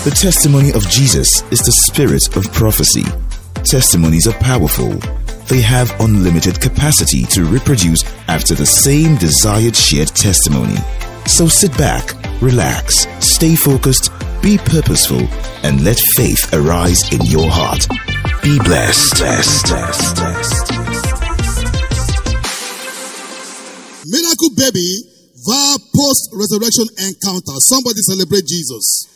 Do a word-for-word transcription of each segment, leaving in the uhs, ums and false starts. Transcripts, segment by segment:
The testimony of Jesus is the spirit of prophecy. Testimonies are powerful. They have unlimited capacity to reproduce after the same desired shared testimony. So sit back, relax, stay focused, be purposeful, and let faith arise in your heart. Be blessed. blessed, blessed, blessed. Miracle baby via post-resurrection encounter. Somebody celebrate Jesus.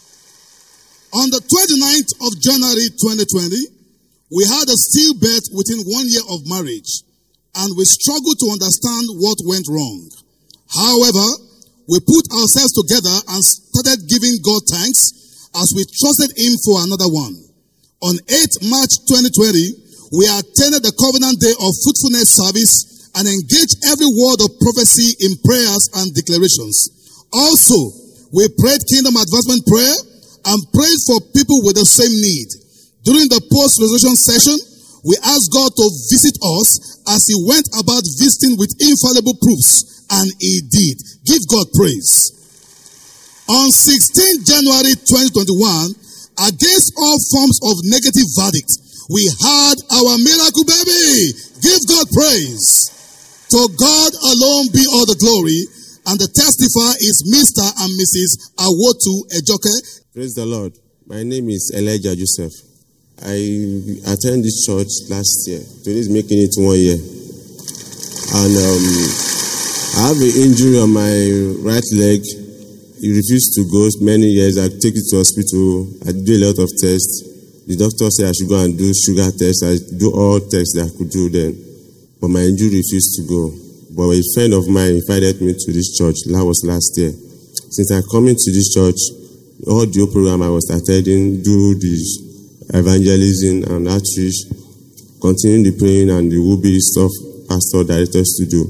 On the twenty-ninth of January twenty twenty, we had a stillbirth within one year of marriage, and we struggled to understand what went wrong. However, we put ourselves together and started giving God thanks as we trusted Him for another one. On the eighth of March twenty twenty, we attended the Covenant Day of Fruitfulness service and engaged every word of prophecy in prayers and declarations. Also, we prayed Kingdom Advancement Prayer and prayed for people with the same need. During the post-resurrection session, we asked God to visit us as He went about visiting with infallible proofs, and He did. Give God praise. On the sixteenth of January twenty twenty-one, against all forms of negative verdict, we had our miracle baby. Give God praise. To God alone be all the glory, and the testifier is Mister and Missus Awotu Ejoke. Praise the Lord. My name is Elijah Joseph. I attended this church last year. Today is making it one year. And um, I have an injury on my right leg. It refused to go many years. I take it to hospital. I do a lot of tests. The doctor said I should go and do sugar tests. I do all tests that I could do then. But my injury refused to go. But a friend of mine invited me to this church. That was last year. Since I come into this church, all the program I was attending, do this evangelism and outreach, continuing the praying and the will-be stuff pastor directed us to do.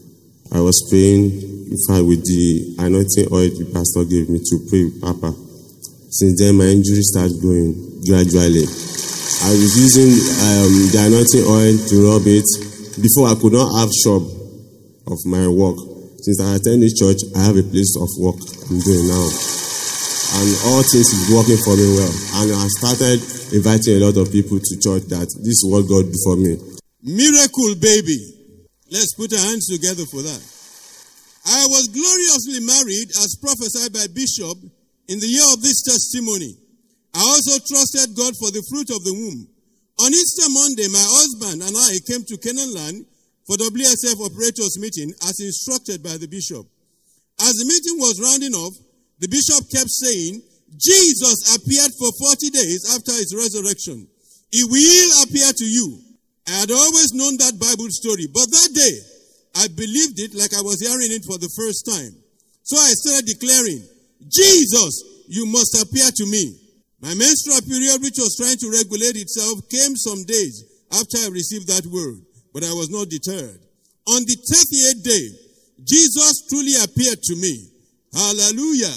I was praying, in fact, with the anointing oil the pastor gave me to pray with Papa. Since then, my injury started going gradually. I was using um, the anointing oil to rub it. Before, I could not have shop of my work. Since I attend this church, I have a place of work I'm doing now. And all things is working for me well. And I started inviting a lot of people to church that this is what God did for me. Miracle baby. Let's put our hands together for that. I was gloriously married as prophesied by Bishop in the year of this testimony. I also trusted God for the fruit of the womb. On Easter Monday, my husband and I came to Canaan land for W S F operators meeting as instructed by the bishop. As the meeting was rounding off, the bishop kept saying, Jesus appeared for forty days after his resurrection. He will appear to you. I had always known that Bible story, but that day, I believed it like I was hearing it for the first time. So I started declaring, Jesus, you must appear to me. My menstrual period, which was trying to regulate itself, came some days after I received that word, but I was not deterred. On the thirtieth day, Jesus truly appeared to me. Hallelujah.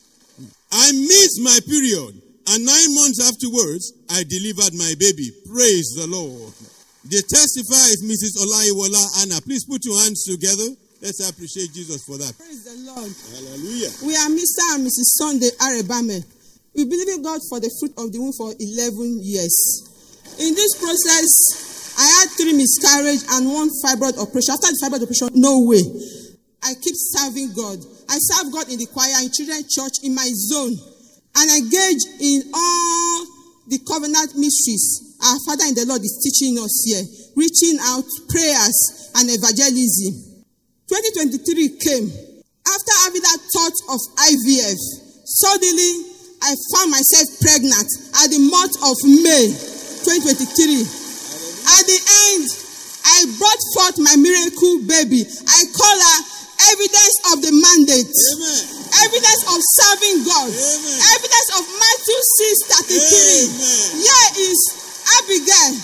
I missed my period, and nine months afterwards, I delivered my baby. Praise the Lord. The testifier is Missus Olaiwola Anna. Please put your hands together. Let's appreciate Jesus for that. Praise the Lord. Hallelujah. We are Mister and Missus Sunday Arebame. We believe in God for the fruit of the womb for eleven years. In this process, I had three miscarriages and one fibroid operation. After the fibroid operation, no way. I keep serving God. I serve God in the choir, in children's church, in my zone, and engage in all the covenant mysteries our Father in the Lord is teaching us here, reaching out, prayers, and evangelism. twenty twenty-three came. After having that thought of I V F, suddenly I found myself pregnant at the month of May twenty twenty-three. At the end, I brought forth my miracle baby. I call her evidence of the mandate. Amen. Evidence of serving God. Amen. Evidence of Matthew six thirty-three. Amen. Here is Abigail.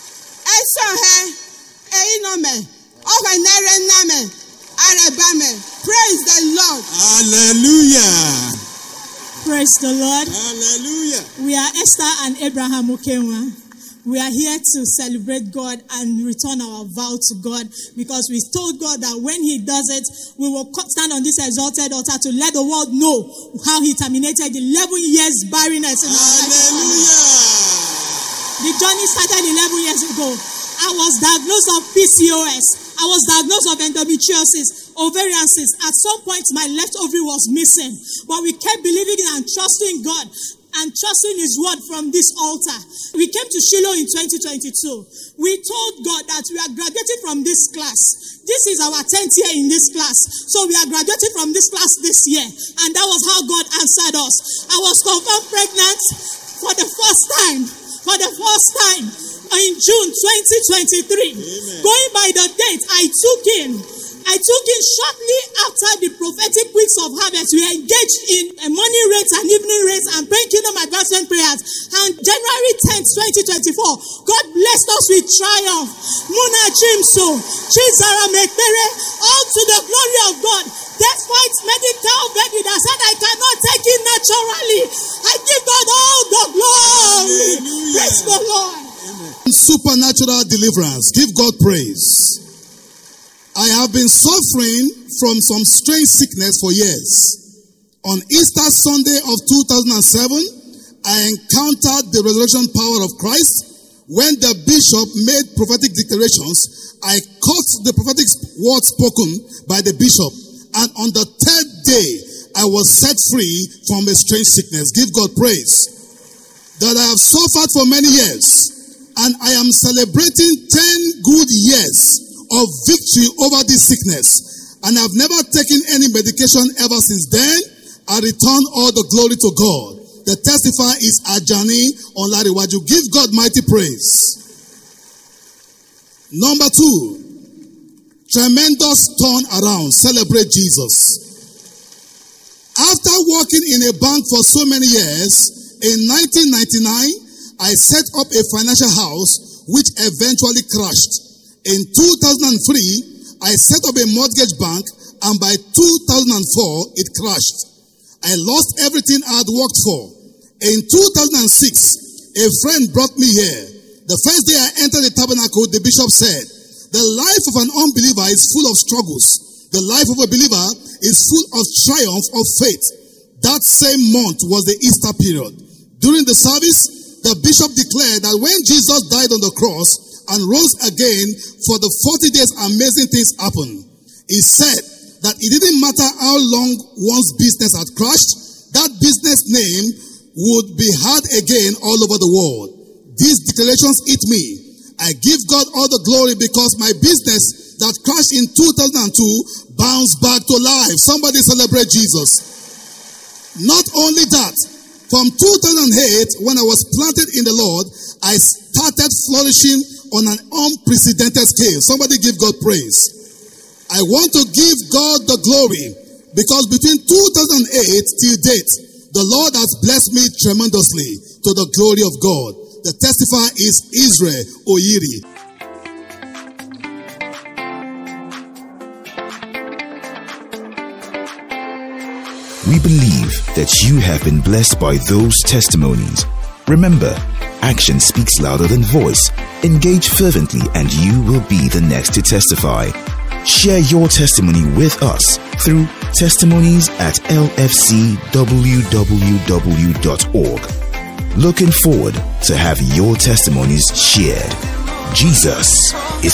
Esohe. Einome. Ovenere name. Arebame. Praise the Lord. Hallelujah. Praise the Lord. Hallelujah. We are Esther and Abraham Okenwa. We are here to celebrate God and return our vow to God, because we told God that when He does it, we will stand on this exalted altar to let the world know how He terminated eleven years barrenness in our life. Hallelujah. The journey started eleven years ago. I was diagnosed of P C O S. I was diagnosed of endometriosis, ovarian cyst. At some point, my left ovary was missing, but we kept believing and trusting God and trusting His word from this altar. We came to Shiloh in twenty twenty-two. We told God that we are graduating from this class. This is our tenth year in this class. So we are graduating from this class this year. And that was how God answered us. I was confirmed pregnant for the first time. For the first time in June twenty twenty-three. Amen. Going by the date I took in. I took in shortly after the prophetic weeks of harvest. We engaged in a morning rates and evening rates and praying kingdom advancement prayers. And January tenth, twenty twenty-four, God blessed us with triumph. Muna Chimso, Chizara Mekpere, all to the glory of God. Despite medical baby that said I cannot take it naturally, I give God all the glory. Hallelujah. Praise the Lord. Amen. Supernatural deliverance. Give God praise. I have been suffering from some strange sickness for years. On Easter Sunday of two thousand seven, I encountered the resurrection power of Christ. When the bishop made prophetic declarations, I caught the prophetic word spoken by the bishop. And on the third day, I was set free from a strange sickness. Give God praise. That I have suffered for many years. And I am celebrating ten good years of victory over this sickness. And I've never taken any medication ever since then. I return all the glory to God. The testifier is Ajani Olariwaju. Give God mighty praise. Number two, tremendous turn around. Celebrate Jesus. After working in a bank for so many years, in nineteen ninety-nine, I set up a financial house which eventually crashed. In two thousand three, I set up a mortgage bank, and by two thousand four, it crashed. I lost everything I had worked for. In two thousand six, a friend brought me here. The first day I entered the tabernacle, the bishop said, the life of an unbeliever is full of struggles. The life of a believer is full of triumph of faith. That same month was the Easter period. During the service, the bishop declared that when Jesus died on the cross and rose again, for the forty days amazing things happened. He said that it didn't matter how long one's business had crashed, that business name would be heard again all over the world. These declarations hit me. I give God all the glory because my business that crashed in two thousand two bounced back to life. Somebody celebrate Jesus. Not only that, from two thousand eight, when I was planted in the Lord, I started flourishing on an unprecedented scale. Somebody give God praise. I want to give God the glory because between two thousand eight till date, the Lord has blessed me tremendously to the glory of God. The testifier is Israel Oyiri. We believe that you have been blessed by those testimonies. Remember, action speaks louder than voice. Engage fervently and you will be the next to testify. Share your testimony with us through testimonies at l f c w w w dot org. Looking forward to have your testimonies shared. Jesus is